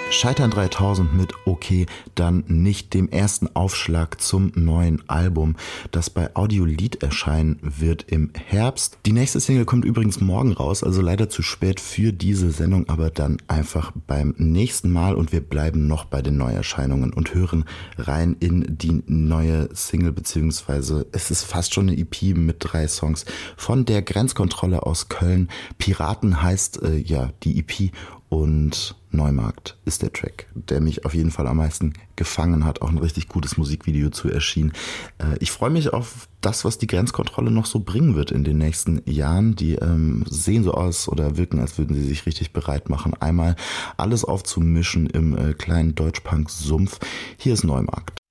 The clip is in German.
Scheitern 3000 mit Okay, dann nicht, dem ersten Aufschlag zum neuen Album, das bei Audiolied erscheinen wird im Herbst. Die nächste Single kommt übrigens morgen raus, also leider zu spät für diese Sendung, aber dann einfach beim nächsten Mal, und wir bleiben noch bei den Neuerscheinungen und hören rein in die neue Single, beziehungsweise es ist fast schon eine EP mit 3 Songs von der Grenzkontrolle aus Köln. Piraten heißt die EP, und Neumarkt ist der Track, der mich auf jeden Fall am meisten gefangen hat. Auch ein richtig gutes Musikvideo zu erschienen. Ich freue mich auf das, was die Grenzkontrolle noch so bringen wird in den nächsten Jahren. Die sehen so aus oder wirken, als würden sie sich richtig bereit machen, einmal alles aufzumischen im kleinen Deutschpunk-Sumpf. Hier ist Neumarkt.